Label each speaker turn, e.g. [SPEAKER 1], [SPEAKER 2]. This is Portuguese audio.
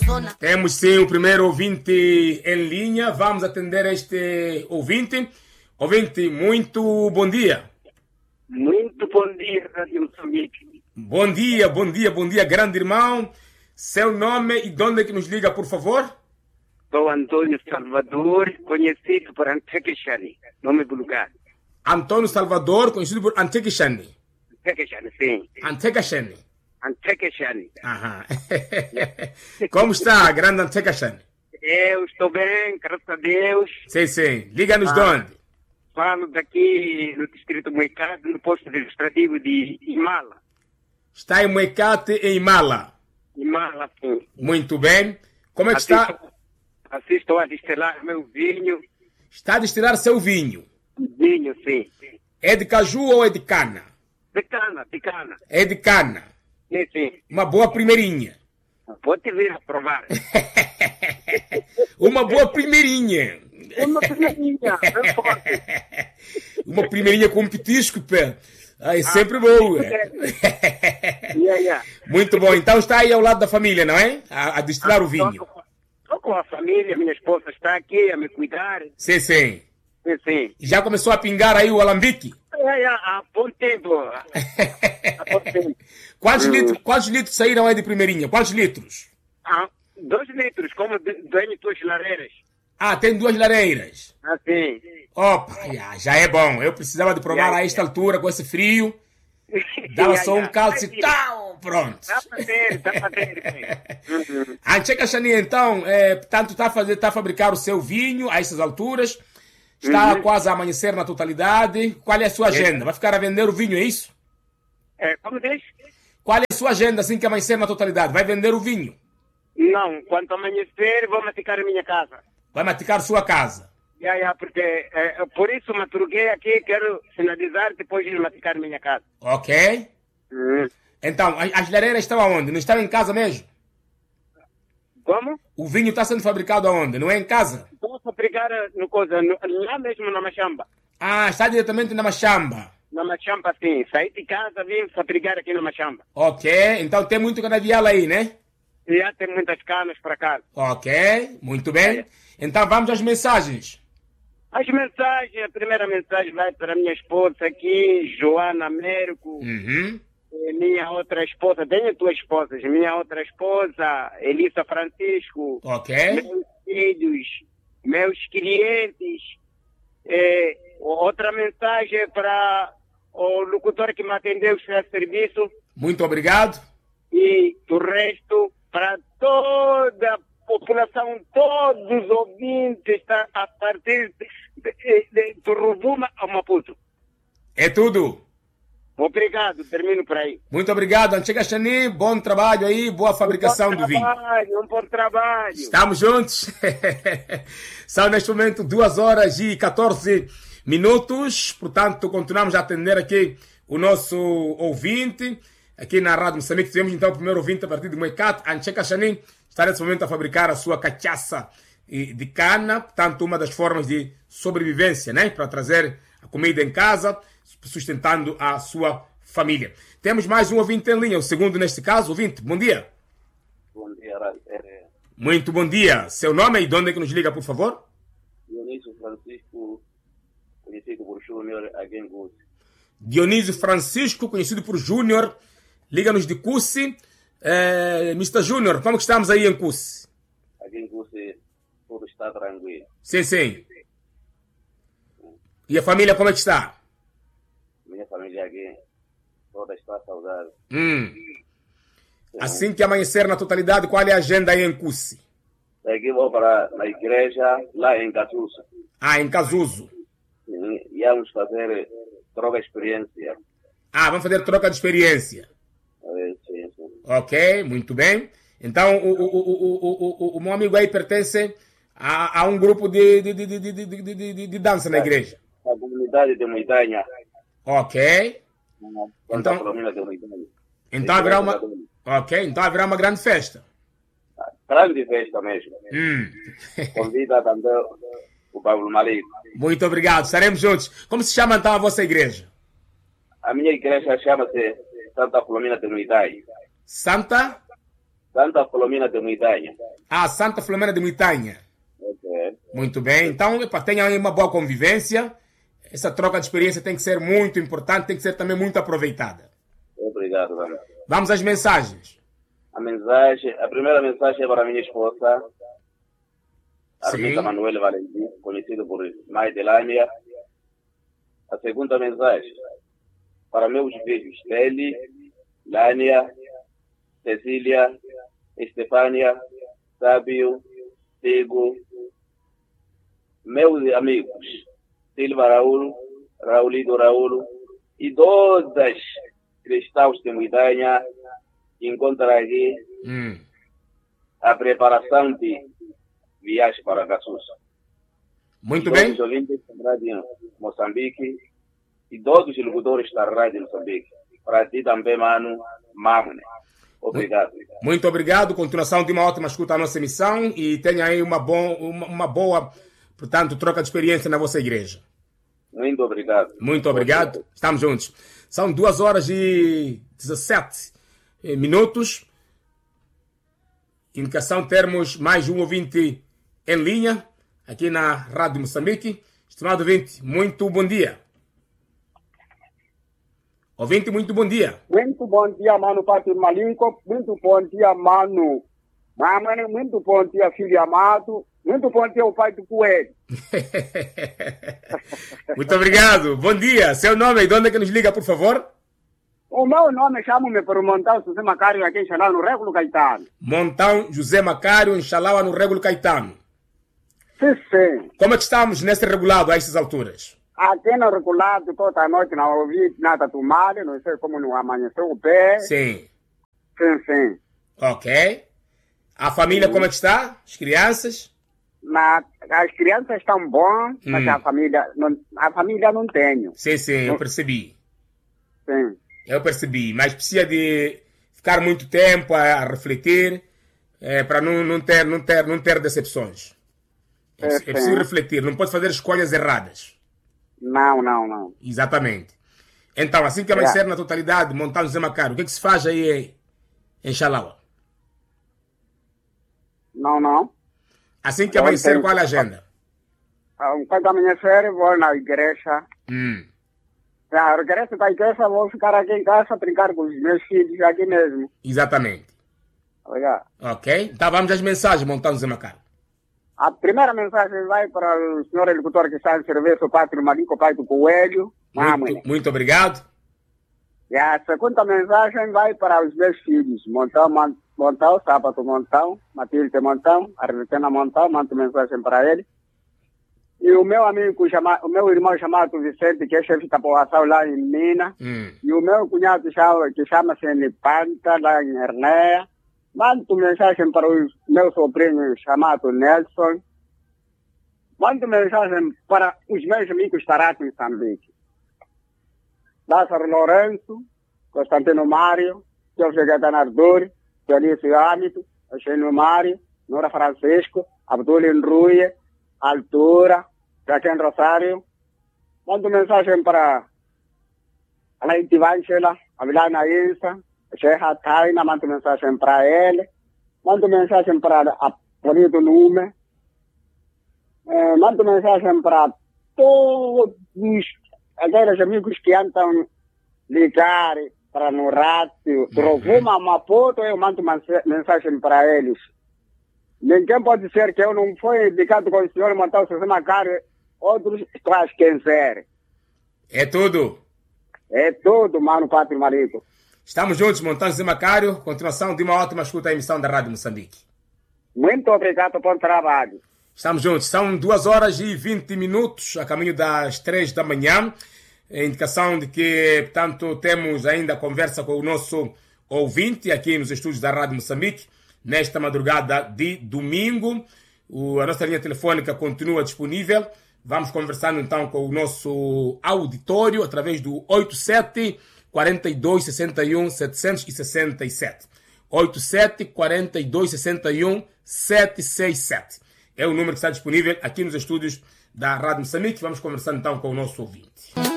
[SPEAKER 1] zona.
[SPEAKER 2] Temos sim o primeiro ouvinte em linha. Vamos atender este ouvinte. Ouvinte, muito bom dia.
[SPEAKER 3] Muito bom dia, Rádio Moçambique.
[SPEAKER 2] Bom dia, bom dia, bom dia, grande irmão. Seu nome e de onde é que nos liga, por favor?
[SPEAKER 3] Sou Antônio Salvador, conhecido por Antequixani, nome do lugar.
[SPEAKER 2] Antônio Salvador, conhecido por Antequixani.
[SPEAKER 3] Antequixani, sim.
[SPEAKER 2] Antequixani.
[SPEAKER 3] Antequixani.
[SPEAKER 2] Aham. Como está, grande Antequixani?
[SPEAKER 3] Eu estou bem, graças a Deus.
[SPEAKER 2] Sim, sim. Liga-nos de onde?
[SPEAKER 3] Falo daqui no distrito Moicado, no posto administrativo de Imala.
[SPEAKER 2] Está em Moecate, em Imala.
[SPEAKER 3] Imala, sim.
[SPEAKER 2] Muito bem. Como é que está?
[SPEAKER 3] Assisto a destilar meu vinho.
[SPEAKER 2] Está a destilar seu vinho.
[SPEAKER 3] Vinho, sim.
[SPEAKER 2] É de caju ou é de cana?
[SPEAKER 3] De cana, de cana.
[SPEAKER 2] É de cana.
[SPEAKER 3] Sim, sim.
[SPEAKER 2] Uma boa primeirinha.
[SPEAKER 3] Pode vir a provar.
[SPEAKER 2] Uma boa primeirinha.
[SPEAKER 3] Uma primeirinha, não pode.
[SPEAKER 2] Uma primeirinha com petisco, pé. É sempre boa.
[SPEAKER 3] Yeah.
[SPEAKER 2] Muito bom. Então está aí ao lado da família, não é? A destilar o vinho.
[SPEAKER 3] Estou com a família, minha esposa está aqui a me cuidar.
[SPEAKER 2] Sim, sim.
[SPEAKER 3] Sim, sim.
[SPEAKER 2] Já começou a pingar aí o alambique?
[SPEAKER 3] Há bom tempo. Há bom tempo.
[SPEAKER 2] Quantos litros saíram aí de primeirinha? Quantos litros?
[SPEAKER 3] 2 litros, como tenho 2 lareiras.
[SPEAKER 2] Ah, tem 2 lareiras.
[SPEAKER 3] Sim.
[SPEAKER 2] Opa, já é bom. Eu precisava de provar a esta altura, com esse frio. Dava só um caldo e tal, pronto.
[SPEAKER 3] Está a fazer.
[SPEAKER 2] Antequixani, então, portanto, está a fabricar o seu vinho a essas alturas. Está quase a amanhecer na totalidade. Qual é a sua agenda? Vai ficar a vender o vinho, é isso?
[SPEAKER 3] Como diz?
[SPEAKER 2] Qual é a sua agenda assim que amanhecer na totalidade? Vai vender o vinho?
[SPEAKER 3] Não, quando amanhecer, vou maticar a minha casa.
[SPEAKER 2] Vai maticar sua casa?
[SPEAKER 3] Porque por isso madruguei aqui, quero finalizar, depois de maticar a minha casa.
[SPEAKER 2] Ok. Então, as lareiras estão aonde? Não estão em casa mesmo?
[SPEAKER 3] Como?
[SPEAKER 2] O vinho está sendo fabricado aonde? Não é em casa?
[SPEAKER 3] Estou a fabricar lá mesmo na Machamba.
[SPEAKER 2] Ah, está diretamente na Machamba.
[SPEAKER 3] Na Machamba, sim. Saí de casa, vim fabricar aqui na Machamba.
[SPEAKER 2] Ok, então tem muito canavial aí, né?
[SPEAKER 3] Já tem muitas canas para cá.
[SPEAKER 2] Ok, muito bem. Então vamos às mensagens.
[SPEAKER 3] As mensagens, a primeira mensagem vai para a minha esposa aqui, Joana Américo. Minha outra esposa, tenho 2 esposas. Minha outra esposa, Elisa Francisco.
[SPEAKER 2] Ok.
[SPEAKER 3] Meus filhos, meus clientes. Outra mensagem para o locutor que me atendeu esse serviço.
[SPEAKER 2] Muito obrigado.
[SPEAKER 3] E do resto, para toda a população, todos os ouvintes, a partir do Rovuma ao Maputo.
[SPEAKER 2] É tudo.
[SPEAKER 3] Obrigado, termino por aí.
[SPEAKER 2] Muito obrigado, Antequixani. Bom trabalho aí, boa fabricação do vinho.
[SPEAKER 3] Um bom trabalho.
[SPEAKER 2] Estamos juntos. São neste momento 2h14. Portanto, continuamos a atender aqui o nosso ouvinte. Aqui na Rádio Moçambique tivemos então o primeiro ouvinte a partir de Moecate. Antequixani está nesse momento a fabricar a sua cachaça de cana. Portanto, uma das formas de sobrevivência, né? Para trazer a comida em casa, sustentando a sua família. Temos mais um ouvinte em linha, o segundo neste caso. Ouvinte, bom dia.
[SPEAKER 4] Bom dia,
[SPEAKER 2] Muito bom dia. Seu nome e de onde é que nos liga, por favor?
[SPEAKER 4] Dionísio Francisco, conhecido por Júnior, aqui em Cussi.
[SPEAKER 2] Dionísio Francisco, conhecido por Júnior, liga-nos de Cussi. Mr. Júnior, como que estamos aí em Cussi?
[SPEAKER 4] Aqui em Cussi tudo está tranquilo.
[SPEAKER 2] Sim, sim. E a família como é que está?
[SPEAKER 4] Minha família aqui toda está saudável.
[SPEAKER 2] Assim que amanhecer na totalidade, qual é a agenda aí em Cussi?
[SPEAKER 4] Daqui vou para a igreja lá em Casusa.
[SPEAKER 2] Ah, em Casuso.
[SPEAKER 4] E vamos fazer troca de experiência.
[SPEAKER 2] Ah, vamos fazer troca de experiência.
[SPEAKER 4] Sim.
[SPEAKER 2] Ok, muito bem. Então, o meu amigo aí pertence a um grupo de dança na igreja.
[SPEAKER 4] A comunidade de Muitanha.
[SPEAKER 2] Ok. Então haverá uma... Ok, então haverá uma grande festa.
[SPEAKER 4] Grande festa mesmo. Convida também o Pablo Malico.
[SPEAKER 2] Muito obrigado, estaremos juntos. Como se chama então a vossa igreja?
[SPEAKER 4] A minha igreja chama-se Santa Filomena de Muitanha.
[SPEAKER 2] Santa
[SPEAKER 4] Filomena de Muitanha.
[SPEAKER 2] Ah, Santa Filomena de Muitanha.
[SPEAKER 4] Ok.
[SPEAKER 2] Muito bem. Então, epa, tenha aí uma boa convivência. Essa troca de experiência tem que ser muito importante, tem que ser também muito aproveitada.
[SPEAKER 4] Obrigado, mano.
[SPEAKER 2] Vamos às mensagens.
[SPEAKER 4] A primeira mensagem é para a minha esposa, Arminda
[SPEAKER 2] Sim.
[SPEAKER 4] Manuel Valentim, conhecido por Mãe de Lânia. A segunda mensagem para meus filhos, Teli, Lânia, Cecília, Estefânia, Sábio, Tigo, meus amigos, Silva Raul, Raulito Raul, e todas cristãos de Muitanha que encontram aqui a preparação de viagem para Cassus.
[SPEAKER 2] Muito
[SPEAKER 4] Todos
[SPEAKER 2] bem.
[SPEAKER 4] os ouvintes da Rádio Moçambique e todos os locutores da Rádio Moçambique. Para ti também, mano, Mamone. Obrigado.
[SPEAKER 2] Muito obrigado. Continuação de uma ótima escuta à nossa emissão e tenha aí uma boa, portanto, troca de experiência na vossa igreja.
[SPEAKER 4] Muito obrigado.
[SPEAKER 2] Muito obrigado. Estamos juntos. São 2h17 minutos. Indicação, termos mais um ouvinte em linha aqui na Rádio Moçambique. Estimado ouvinte, muito bom dia. Ouvinte, muito bom dia.
[SPEAKER 1] Muito bom dia, mano, Pátio Malinco. Muito bom dia, mano. Mamãe, muito bom dia, filho amado. Muito bom dia, o pai do Coelho.
[SPEAKER 2] Muito obrigado. Bom dia. Seu nome e de onde é que nos liga, por favor?
[SPEAKER 1] O meu nome, chamo-me por Montão José Macário, aqui em Xalá, no Régulo Caetano.
[SPEAKER 2] Montão José Macário, em Xalaua, no Régulo Caetano.
[SPEAKER 1] Sim, sim.
[SPEAKER 2] Como é que estamos nesse regulado a estas alturas?
[SPEAKER 1] Aqui no regulado, toda a noite não ouvi nada do mal, não sei como não amanheceu o pé.
[SPEAKER 2] Sim.
[SPEAKER 1] Sim, sim.
[SPEAKER 2] Ok. A família como é que está? As crianças?
[SPEAKER 1] As crianças estão bom, mas a família não tenho.
[SPEAKER 2] Sim, sim, eu percebi.
[SPEAKER 1] Sim.
[SPEAKER 2] Eu percebi, mas precisa de ficar muito tempo a refletir para não ter decepções. É preciso refletir, não pode fazer escolhas erradas.
[SPEAKER 1] Não.
[SPEAKER 2] Exatamente. Então, assim que amanhecer na totalidade, Montão José Macário, o que é que se faz aí em Xalaua?
[SPEAKER 1] Não.
[SPEAKER 2] Assim que amanhecer, qual é a agenda?
[SPEAKER 1] Quando amanhecer, vou na igreja. Regresso da igreja, vou ficar aqui em casa, brincar com os meus filhos aqui mesmo.
[SPEAKER 2] Exatamente.
[SPEAKER 1] Obrigado.
[SPEAKER 2] Ok? Então vamos às mensagens, Montão José Macário.
[SPEAKER 1] A primeira mensagem vai para o senhor agricultor que está em serviço, Pátrio Malinco, pai do Coelho.
[SPEAKER 2] Muito obrigado.
[SPEAKER 1] E a segunda mensagem vai para os meus filhos, Montão, Sábado Montão, Matilde Montão, Argentina Montão, mando mensagem para ele. E o meu amigo, o meu irmão chamado Vicente, que é chefe da população lá em Minas, e o meu cunhado que chama-se Nipanta, lá em Hernéia. Mando mensagem para o meu sobrinho chamado Nelson. Mando mensagem para os meus amigos Tarato em Moçambique. Lázaro Lourenço, Constantino Mário, Jorge Gatanarduri, Dionísio Âmito, Eugênio Mário, Nora Francisco, Abdul Enruia, Altura, Joaquim Rosário. Mando mensagem para Alain Tivangela, Avilana Isa, Sheikha Taina, mando mensagem para ele. Mando mensagem para Bonito Nume. Mando mensagem para todos aqueles amigos que andam ligar para no rádio. Trovuma Maputo, eu mando mensagem para eles. Ninguém pode dizer que eu não fui ligado com o senhor Montão José Macário, outros traz quem ser.
[SPEAKER 2] É tudo.
[SPEAKER 1] É tudo, mano, Pátrio Marido.
[SPEAKER 2] Estamos juntos, Montão José Macário. Continuação de uma ótima escuta à emissão da Rádio Moçambique.
[SPEAKER 1] Muito obrigado pelo trabalho.
[SPEAKER 2] Estamos juntos. São 2h20 a caminho das 3 da manhã. A indicação de que, portanto, temos ainda conversa com o nosso ouvinte aqui nos estúdios da Rádio Moçambique. Nesta madrugada de domingo, a nossa linha telefônica continua disponível. Vamos conversando então com o nosso auditório através do 87 42 61 767. 87 42 61 767. É o número que está disponível aqui nos estúdios da Rádio Moçambique. Vamos conversando então com o nosso ouvinte.